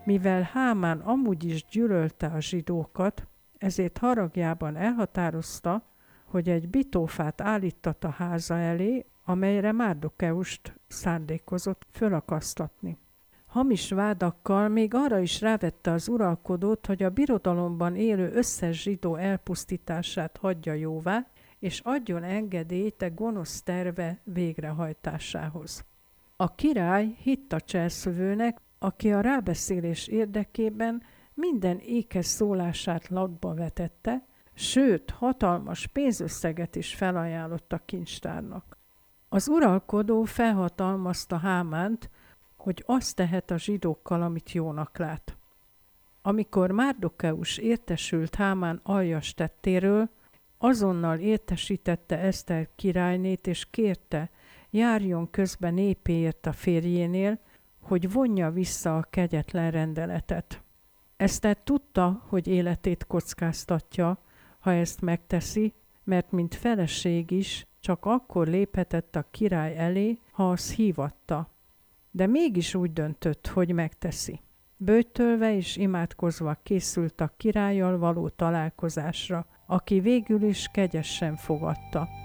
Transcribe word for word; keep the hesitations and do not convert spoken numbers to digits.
Mivel Hámán amúgy is gyűlölte a zsidókat, ezért haragjában elhatározta, hogy egy bitófát állított a háza elé, amelyre Márdokeust szándékozott fölakasztatni. Hamis vádakkal még arra is rávette az uralkodót, hogy a birodalomban élő összes zsidó elpusztítását hagyja jóvá, és adjon engedélyt a gonosz terve végrehajtásához. A király hitt a cselszövőnek, aki a rábeszélés érdekében minden ékes szólását latba vetette, sőt, hatalmas pénzösszeget is felajánlott a kincstárnak. Az uralkodó felhatalmazta Hámánt, hogy azt tehet a zsidókkal, amit jónak lát. Amikor Márdokeus értesült Hámán aljas tettéről, azonnal értesítette Eszter királynét, és kérte, járjon közbe népéért a férjénél, hogy vonja vissza a kegyetlen rendeletet. Eszter tudta, hogy életét kockáztatja, ha ezt megteszi, mert mint feleség is csak akkor léphetett a király elé, ha az hívatta. De mégis úgy döntött, hogy megteszi. Böjtölve és imádkozva készült a királlyal való találkozásra, aki végül is kegyesen fogadta.